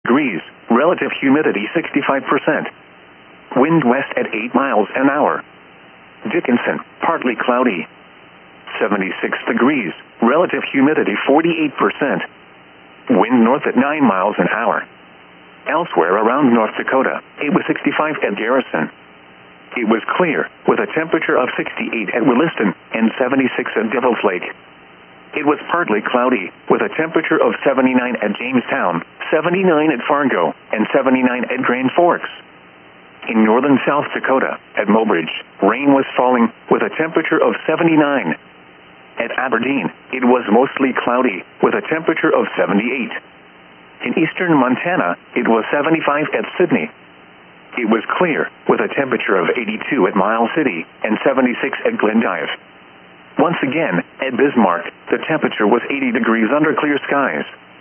degrees, relative humidity 65%. Wind west at 8 miles an hour. Dickinson, partly cloudy. 76 degrees, relative humidity 48%. Wind north at 9 miles an hour. Elsewhere around North Dakota, it was 65 at Garrison. It was clear, with a temperature of 68 at Williston and 76 at Devil's Lake. It was partly cloudy, with a temperature of 79 at Jamestown, 79 at Fargo, and 79 at Grand Forks. In northern South Dakota, at Mobridge, rain was falling, with a temperature of 79. At Aberdeen, it was mostly cloudy, with a temperature of 78. In eastern Montana, it was 75 at Sydney. It was clear, with a temperature of 82 at Miles City and 76 at Glendive. Once again, at Bismarck, the temperature was 80 degrees under clear skies.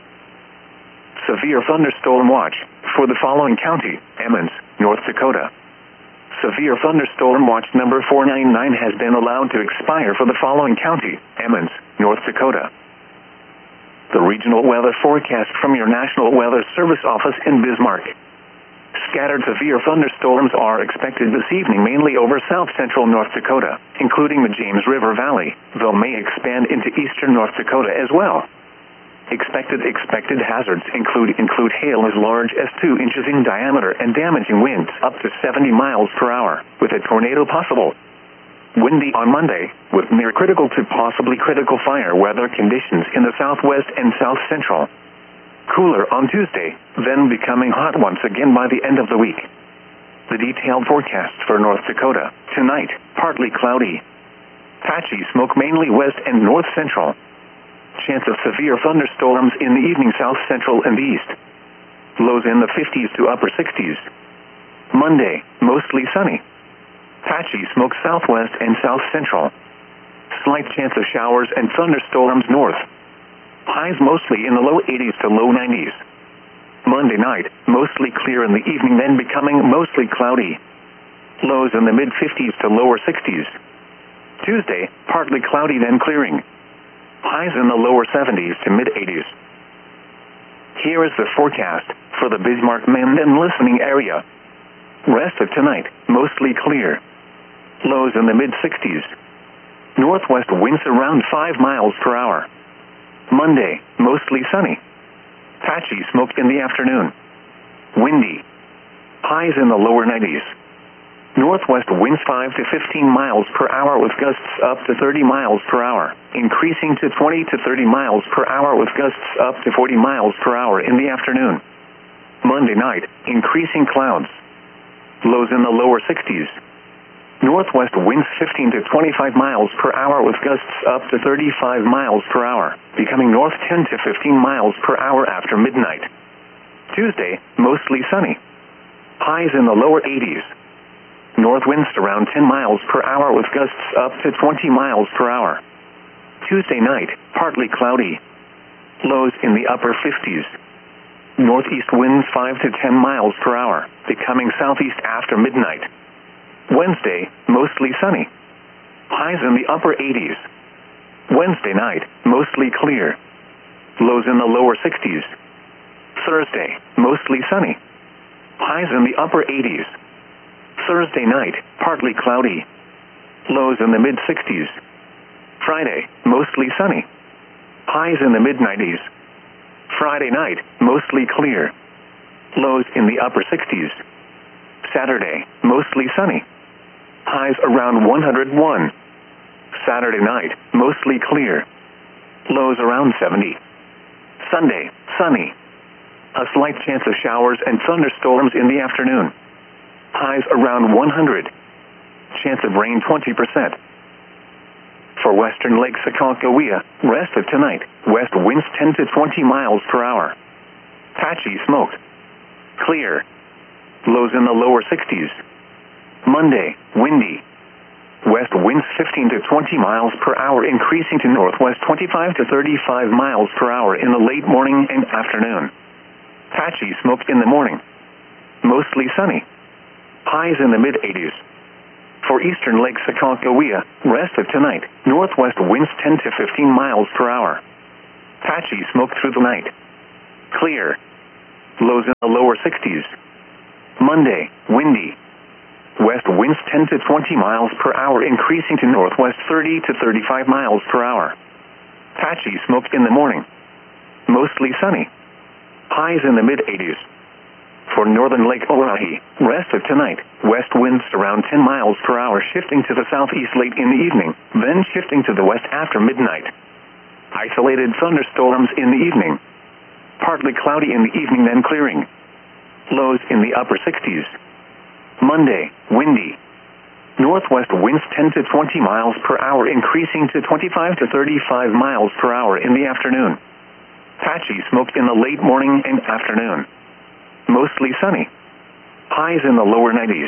Severe thunderstorm watch for the following county: Emmons, North Dakota. Severe thunderstorm watch number 499 has been allowed to expire for the following county: Emmons, North Dakota. The regional weather forecast from your National Weather Service office in Bismarck. Scattered severe thunderstorms are expected this evening mainly over south-central North Dakota, including the James River Valley, though may expand into eastern North Dakota as well. Expected hazards include hail as large as 2 inches in diameter and damaging winds up to 70 miles per hour, with a tornado possible. Windy on Monday, with near critical to possibly critical fire weather conditions in the southwest and south-central. Cooler on Tuesday, then becoming hot once again by the end of the week. The detailed forecast for North Dakota: tonight, partly cloudy. Patchy smoke mainly west and north-central. Chance of severe thunderstorms in the evening south-central and east. Lows in the 50s to upper 60s. Monday, mostly sunny. Patchy smoke southwest and south-central. Slight chance of showers and thunderstorms north. Highs mostly in the low 80s to low 90s. Monday night, mostly clear in the evening, then becoming mostly cloudy. Lows in the mid-50s to lower 60s. Tuesday, partly cloudy then clearing. Highs in the lower 70s to mid-80s. Here is the forecast for the Bismarck Menden listening area. Rest of tonight, mostly clear. Lows in the mid-60s. Northwest winds around 5 miles per hour. Monday, mostly sunny. Patchy smoke in the afternoon. Windy. Highs in the lower 90s. Northwest winds 5 to 15 miles per hour with gusts up to 30 miles per hour, increasing to 20 to 30 miles per hour with gusts up to 40 miles per hour in the afternoon. Monday night, increasing clouds. Lows in the lower 60s. Northwest winds 15 to 25 miles per hour with gusts up to 35 miles per hour, becoming north 10 to 15 miles per hour after midnight. Tuesday, mostly sunny. Highs in the lower 80s. North winds around 10 miles per hour with gusts up to 20 miles per hour. Tuesday night, partly cloudy. Lows in the upper 50s. Northeast winds 5 to 10 miles per hour, becoming southeast after midnight. Wednesday, mostly sunny. Highs in the upper 80s. Wednesday night, mostly clear. Lows in the lower 60s. Thursday, mostly sunny. Highs in the upper 80s. Thursday night, partly cloudy. Lows in the mid-60s. Friday, mostly sunny. Highs in the mid-90s. Friday night, mostly clear. Lows in the upper 60s. Saturday, mostly sunny. Highs around 101. Saturday night, mostly clear. Lows around 70. Sunday, sunny. A slight chance of showers and thunderstorms in the afternoon. Highs around 100. Chance of rain 20%. For western Lake Sakakawea, rest of tonight, west winds 10 to 20 miles per hour. Patchy smoke. Clear. Lows in the lower 60s. Monday, windy. West winds 15 to 20 miles per hour, increasing to northwest 25 to 35 miles per hour in the late morning and afternoon. Patchy smoke in the morning. Mostly sunny. Highs in the mid-80s. For eastern Lake Sakakawea, rest of tonight, northwest winds 10 to 15 miles per hour. Patchy smoke through the night. Clear. Lows in the lower 60s. Monday, windy. West winds 10 to 20 miles per hour, increasing to northwest 30 to 35 miles per hour. Patchy smoke in the morning. Mostly sunny. Highs in the mid-80s. For northern Lake Oahe, rest of tonight, west winds around 10 miles per hour, shifting to the southeast late in the evening, then shifting to the west after midnight. Isolated thunderstorms in the evening. Partly cloudy in the evening, then clearing. Lows in the upper 60s. Monday, windy. Northwest winds 10 to 20 miles per hour, increasing to 25 to 35 miles per hour in the afternoon. Patchy smoke in the late morning and afternoon. Mostly sunny. Highs in the lower 90s.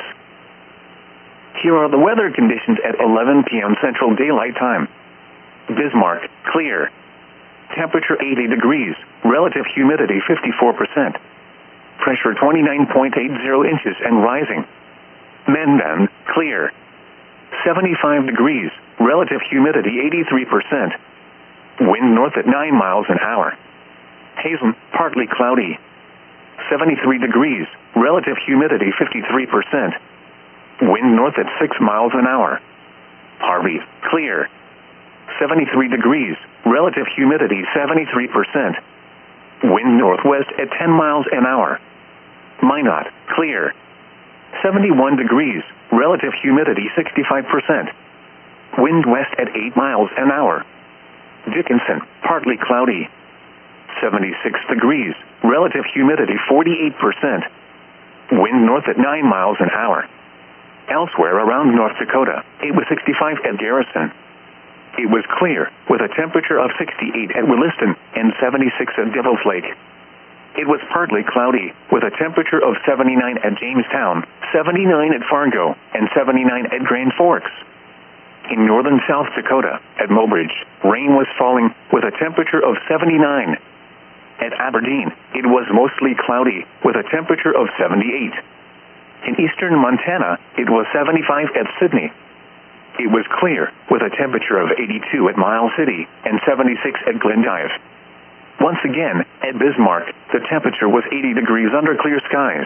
Here are the weather conditions at 11 p.m. Central Daylight Time. Bismarck, clear. Temperature 80 degrees. Relative humidity 54%. Pressure 29.80 inches and rising. Mandan, clear. 75 degrees. Relative humidity 83%. Wind north at 9 miles an hour. Hazen, partly cloudy. 73 degrees. Relative humidity 53%. Wind north at 6 miles an hour. Harvey, clear. 73 degrees. Relative humidity 73%. Wind northwest at 10 miles an hour. Minot, clear. 71 degrees. Relative humidity 65%. Wind west at 8 miles an hour. Dickinson, partly cloudy. 76 degrees. Relative humidity 48%. Wind north at 9 miles an hour. Elsewhere around North Dakota, it was 65 at Garrison. It was clear, with a temperature of 68 at Williston and 76 at Devil's Lake. It was partly cloudy, with a temperature of 79 at Jamestown, 79 at Fargo, and 79 at Grand Forks. In northern South Dakota, at Mobridge, rain was falling, with a temperature of 79. At Aberdeen, it was mostly cloudy, with a temperature of 78. In eastern Montana, it was 75 at Sydney. It was clear, with a temperature of 82 at Miles City and 76 at Glendive. Once again, at Bismarck, the temperature was 80 degrees under clear skies.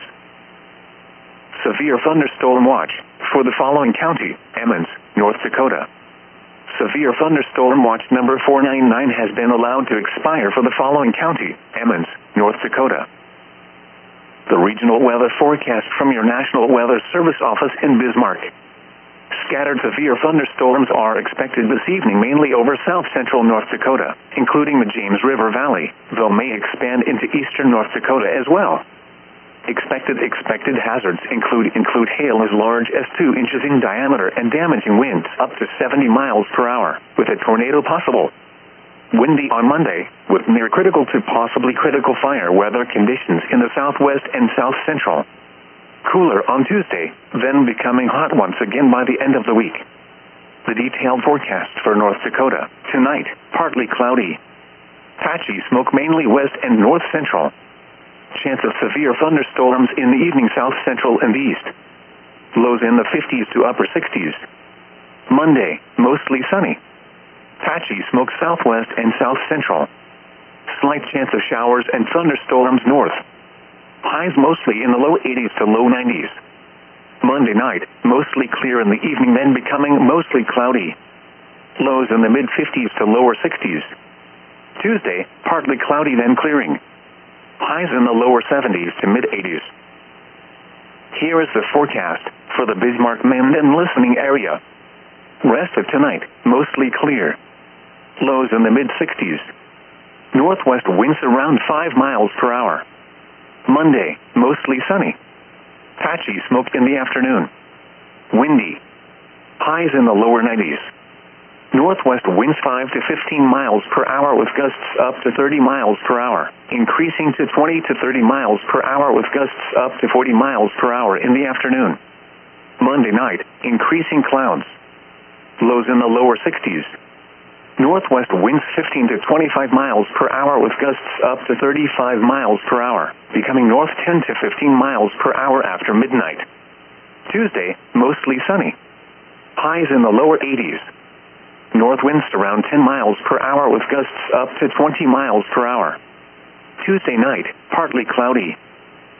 Severe thunderstorm watch for the following county: Emmons, North Dakota. Severe thunderstorm watch number 499 has been allowed to expire for the following county: Emmons, North Dakota. The regional weather forecast from your National Weather Service office in Bismarck. Scattered severe thunderstorms are expected this evening mainly over south-central North Dakota, including the James River Valley, though may expand into eastern North Dakota as well. Expected hazards include hail as large as 2 inches in diameter and damaging winds up to 70 miles per hour, with a tornado possible. Windy on Monday, with near critical to possibly critical fire weather conditions in the southwest and south-central. Cooler on Tuesday, then becoming hot once again by the end of the week. The detailed forecast for North Dakota: tonight, partly cloudy. Patchy smoke mainly west and north-central. Chance of severe thunderstorms in the evening south-central and east. Lows in the 50s to upper 60s. Monday, mostly sunny. Patchy smoke southwest and south-central. Slight chance of showers and thunderstorms north. Highs mostly in the low 80s to low 90s. Monday night, mostly clear in the evening, then becoming mostly cloudy. Lows in the mid-50s to lower 60s. Tuesday, partly cloudy, then clearing. Highs in the lower 70s to mid-80s. Here is the forecast for the Bismarck-Mandan listening area. Rest of tonight, mostly clear. Lows in the mid-60s. Northwest winds around 5 miles per hour. Monday, mostly sunny. Patchy smoke in the afternoon. Windy. Highs in the lower 90s. Northwest winds 5 to 15 miles per hour with gusts up to 30 miles per hour, increasing to 20 to 30 miles per hour with gusts up to 40 miles per hour in the afternoon. Monday night, increasing clouds. Lows in the lower 60s. Northwest winds 15 to 25 miles per hour with gusts up to 35 miles per hour, becoming north 10 to 15 miles per hour after midnight. Tuesday, mostly sunny. Highs in the lower 80s. North winds around 10 miles per hour with gusts up to 20 miles per hour. Tuesday night, partly cloudy.